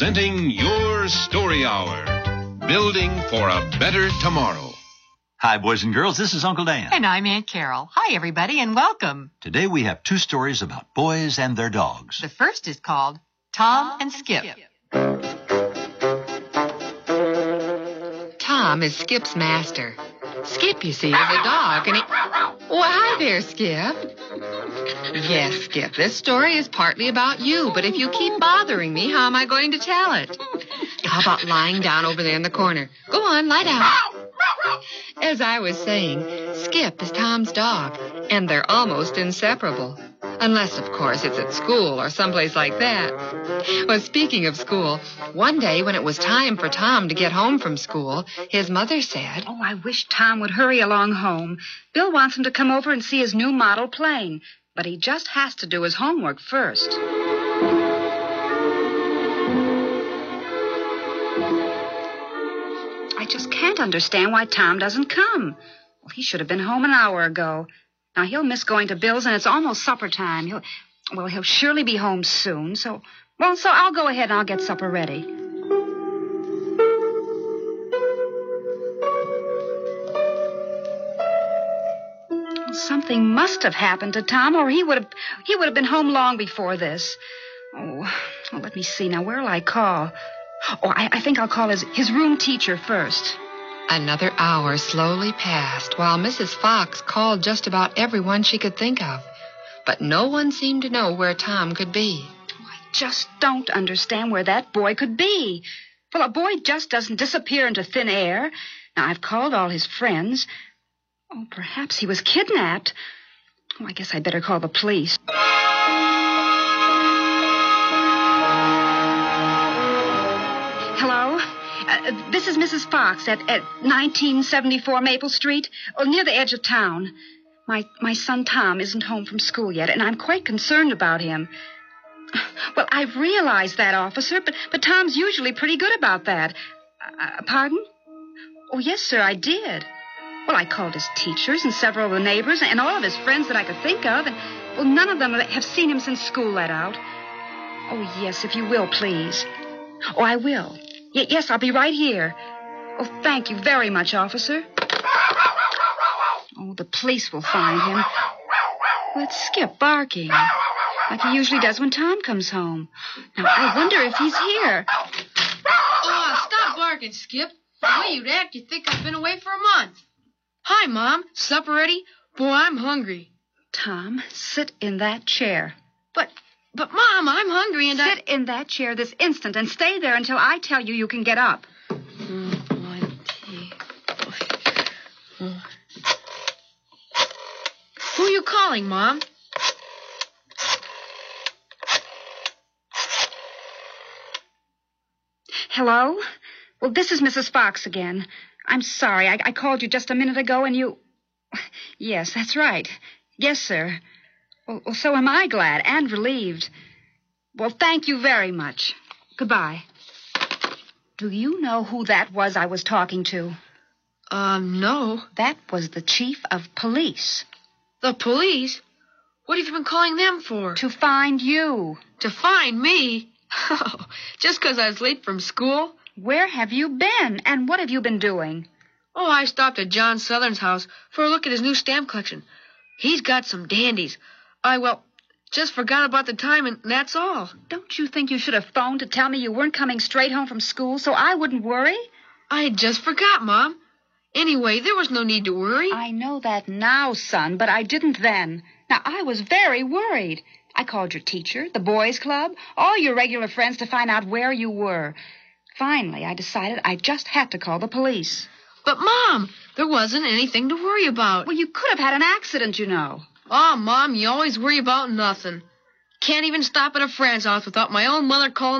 presenting your Story Hour, building for a better tomorrow. Hi, boys and girls. This is Uncle Dan. And I'm Aunt Carol. Hi, everybody, and welcome. Today we have two stories about boys and their dogs. The first is called Tom and Skip. Tom is Skip's master. Skip, you see, is a dog, and he... Well, hi there, Skip. Yes, Skip, this story is partly about you, but if you keep bothering me, how am I going to tell it? How about lying down over there in the corner? Go on, lie down. As I was saying, Skip is Tom's dog, and they're almost inseparable. Unless, of course, it's at school or someplace like that. Well, speaking of school, one day when it was time for Tom to get home from school, his mother said, "Oh, I wish Tom would hurry along home. Bill wants him to come over and see his new model plane, but he just has to do his homework first." I just can't understand why Tom doesn't come. Well, he should have been home an hour ago. Now, he'll miss going to Bill's, and it's almost supper time. He'll surely be home soon, so I'll go ahead and I'll get supper ready. Well, something must have happened to Tom, or he would have been home long before this. Oh, well, let me see. Now, where'll I call? Oh, I think I'll call his room teacher first. Another hour slowly passed while Mrs. Fox called just about everyone she could think of. But no one seemed to know where Tom could be. I just don't understand where that boy could be. Well, a boy just doesn't disappear into thin air. Now, I've called all his friends. Oh, perhaps he was kidnapped. Oh, I guess I'd better call the police. Hello? This is Mrs. Fox at 1974 Maple Street, near the edge of town. My son Tom isn't home from school yet, and I'm quite concerned about him. Well, I realize that, officer, but Tom's usually pretty good about that. Pardon? Oh, yes, sir, I did. Well, I called his teachers and several of the neighbors and all of his friends that I could think of, and, well, none of them have seen him since school let out. Oh, yes, if you will, please. Oh, I will. Yes, I'll be right here. Oh, thank you very much, officer. Oh, the police will find him. Well, it's Skip barking, like he usually does when Tom comes home. Now, I wonder if he's here. Oh, stop barking, Skip. The way you'd act, you'd think I've been away for a month. Hi, Mom. Supper ready? Boy, I'm hungry. Tom, sit in that chair. But Mom, I'm hungry and Sit in that chair this instant and stay there until I tell you you can get up. Who are you calling, Mom? Hello? Well, this is Mrs. Fox again. I'm sorry. I called you just a minute ago and you... Yes, that's right. Yes, sir. Well, so am I glad and relieved. Well, thank you very much. Goodbye. Do you know who that was I was talking to? No. That was the chief of police. The police? What have you been calling them for? To find you. To find me? Oh, just because I was late from school? Where have you been, and what have you been doing? Oh, I stopped at John Southern's house for a look at his new stamp collection. He's got some dandies. Just forgot about the time, and that's all. Don't you think you should have phoned to tell me you weren't coming straight home from school so I wouldn't worry? I just forgot, Mom. Anyway, there was no need to worry. I know that now, son, but I didn't then. Now, I was very worried. I called your teacher, the boys' club, all your regular friends to find out where you were. Finally, I decided I just had to call the police. But, Mom, there wasn't anything to worry about. Well, you could have had an accident, you know. Oh, Mom, you always worry about nothing. Can't even stop at a friend's house without my own mother calling